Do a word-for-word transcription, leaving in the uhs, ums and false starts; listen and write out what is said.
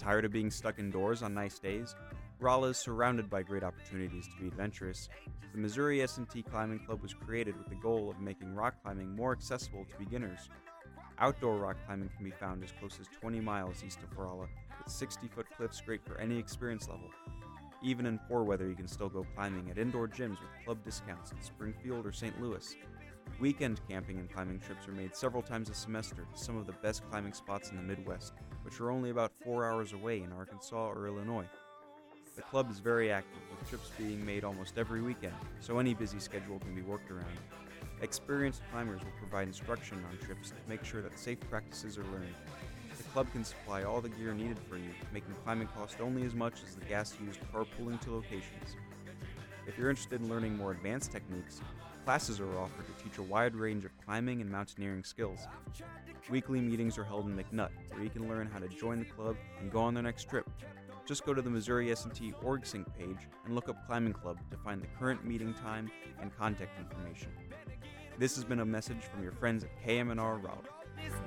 Tired of being stuck indoors on nice days? Rolla is surrounded by great opportunities to be adventurous. The Missouri S and T Climbing Club was created with the goal of making rock climbing more accessible to beginners. Outdoor rock climbing can be found as close as twenty miles east of Rolla, with sixty-foot cliffs great for any experience level. Even in poor weather, you can still go climbing at indoor gyms with club discounts in Springfield or Saint Louis. Weekend camping and climbing trips are made several times a semester to some of the best climbing spots in the Midwest, which are only about four hours away in Arkansas or Illinois. The club is very active, with trips being made almost every weekend, so any busy schedule can be worked around. Experienced climbers will provide instruction on trips to make sure that safe practices are learned. The club can supply all the gear needed for you, making climbing cost only as much as the gas used carpooling to locations. If you're interested in learning more advanced techniques, classes are offered to teach a wide range of climbing and mountaineering skills. Weekly meetings are held in McNutt, where you can learn how to join the club and go on their next trip. Just go to the Missouri S and T OrgSync page and look up Climbing Club to find the current meeting time and contact information. This has been a message from your friends at K M N R Raleigh.